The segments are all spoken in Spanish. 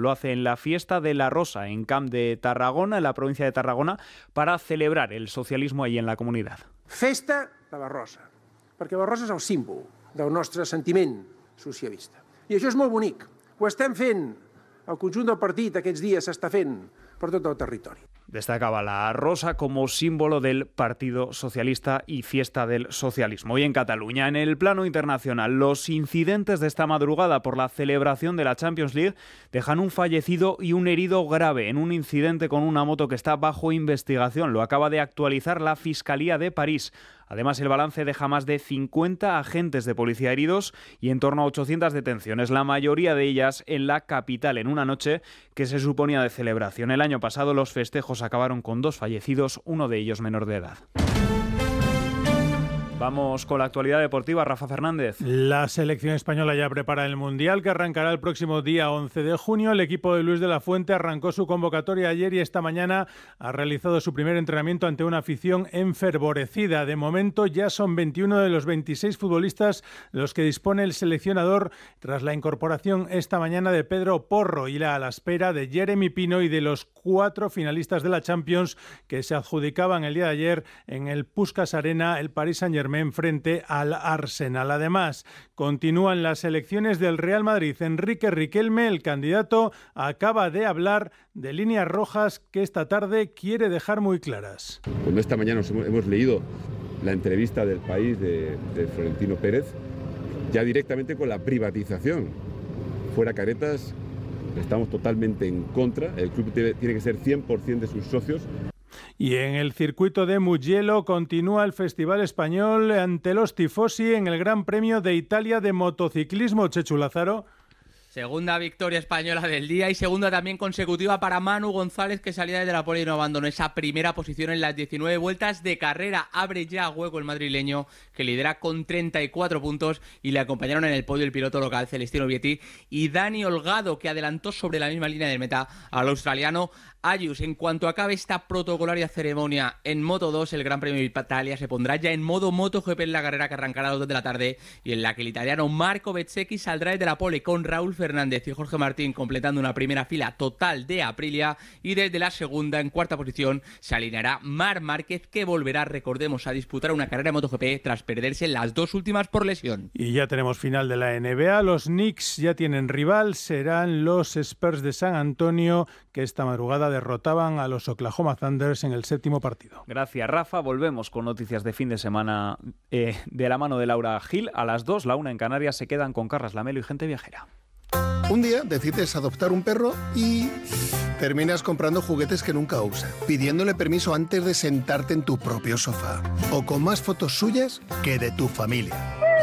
Lo hace en la Fiesta de la Rosa, en Camp de Tarragona, en la provincia de Tarragona, para celebrar el socialismo allí en la comunidad. Festa de la Rosa, perquè la Rosa és el símbol del nostre sentiment socialista. I això és molt bonic. Ho estem fent, el conjunt del partit aquests dies s'està fent per tot el territori. Destacaba la rosa como símbolo del Partido Socialista y fiesta del socialismo. Y en Cataluña, en el plano internacional, los incidentes de esta madrugada por la celebración de la Champions League dejan un fallecido y un herido grave en un incidente con una moto que está bajo investigación. Lo acaba de actualizar la Fiscalía de París. Además, el balance deja más de 50 agentes de policía heridos y en torno a 800 detenciones, la mayoría de ellas en la capital, en una noche que se suponía de celebración. El año pasado los festejos acabaron con 2 fallecidos, uno de ellos menor de edad. Vamos con la actualidad deportiva. Rafa Fernández. La selección española ya prepara el Mundial, que arrancará el próximo día 11 de junio. El equipo de Luis de la Fuente arrancó su convocatoria ayer y esta mañana ha realizado su primer entrenamiento ante una afición enfervorecida. De momento ya son 21 de los 26 futbolistas los que dispone el seleccionador tras la incorporación esta mañana de Pedro Porro y a la espera de Jeremy Pino y de los 4 finalistas de la Champions que se adjudicaban el día de ayer en el Puskás Arena el Paris Saint-Germain frente al Arsenal. Además, continúan las elecciones del Real Madrid. Enrique Riquelme, el candidato, acaba de hablar de líneas rojas que esta tarde quiere dejar muy claras. Bueno, esta mañana hemos leído la entrevista del País de Florentino Pérez, ya directamente con la privatización. Fuera caretas, estamos totalmente en contra. El club tiene que ser 100% de sus socios. Y en el circuito de Mugello continúa el Festival Español ante los tifosi en el Gran Premio de Italia de motociclismo. Chechu Lázaro. Segunda victoria española del día y segunda también consecutiva para Manu González, que salía desde la pole y no abandonó esa primera posición en las 19 vueltas de carrera. Abre ya hueco el madrileño, que lidera con 34 puntos, y le acompañaron en el podio el piloto local Celestino Vietti y Dani Holgado, que adelantó sobre la misma línea de meta al australiano Ayus. En cuanto acabe esta protocolaria ceremonia en Moto2, el Gran Premio de Italia se pondrá ya en modo MotoGP en la carrera que arrancará a las 2 de la tarde y en la que el italiano Marco Bezzecchi saldrá desde la pole con Raúl Fernández y Jorge Martín completando una primera fila total de Aprilia, y desde la segunda, en cuarta posición, se alineará Marc Márquez, que volverá, recordemos, a disputar una carrera de MotoGP tras perderse las 2 últimas por lesión. Y ya tenemos final de la NBA. Los Knicks ya tienen rival, serán los Spurs de San Antonio, que esta madrugada derrotaban a los Oklahoma Thunders en el 7º partido. Gracias, Rafa. Volvemos con noticias de fin de semana de la mano de Laura Gil. A las 2, la 1 en Canarias, se quedan con Carlas Lamelo y Gente Viajera. Un día decides adoptar un perro y terminas comprando juguetes que nunca usa, pidiéndole permiso antes de sentarte en tu propio sofá, o con más fotos suyas que de tu familia.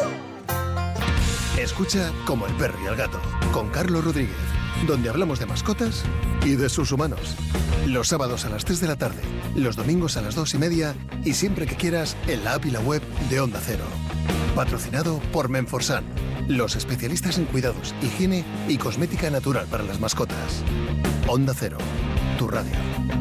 Escucha Como el perro y el gato, con Carlos Rodríguez, donde hablamos de mascotas y de sus humanos. Los sábados a las 3 de la tarde, los domingos a las 2:30 y siempre que quieras en la app y la web de Onda Cero. Patrocinado por Menforsan, los especialistas en cuidados, higiene y cosmética natural para las mascotas. Onda Cero, tu radio.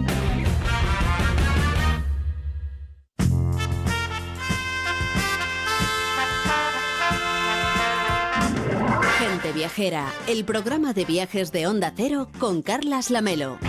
Gente Viajera, el programa de viajes de Onda Cero con Carlas Lamelo.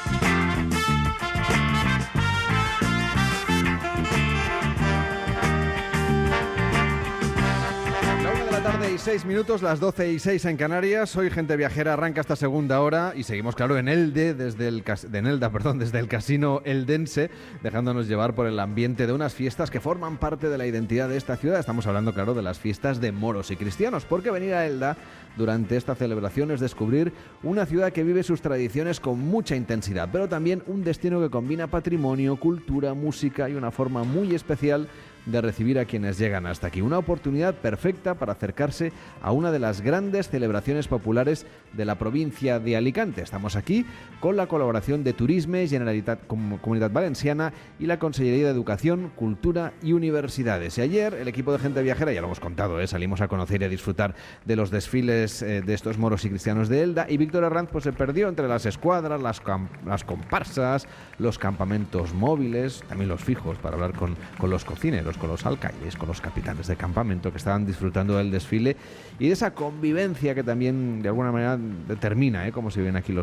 Tarde y 6 minutos, las 12:06 en Canarias. Hoy Gente Viajera arranca esta segunda hora y seguimos, claro, en Elde, desde el casino eldense, dejándonos llevar por el ambiente de unas fiestas que forman parte de la identidad de esta ciudad. Estamos hablando, claro, de las fiestas de moros y cristianos, porque venir a Elda durante esta celebración es descubrir una ciudad que vive sus tradiciones con mucha intensidad, pero también un destino que combina patrimonio, cultura, música y una forma muy especial de recibir a quienes llegan hasta aquí. Una oportunidad perfecta para acercarse a una de las grandes celebraciones populares de la provincia de Alicante. Estamos aquí con la colaboración de Turisme, Generalitat Comunitat Valenciana y la Consellería de Educación, Cultura y Universidades. Y ayer el equipo de Gente Viajera, ya lo hemos contado, salimos a conocer y a disfrutar de los desfiles de estos moros y cristianos de Elda, y Víctor Herranz pues se perdió entre las escuadras, las comparsas, los campamentos móviles, también los fijos, para hablar con los cocineros, con los alcaides, con los capitanes de campamento que estaban disfrutando del desfile y de esa convivencia que también de alguna manera determina cómo se viven aquí los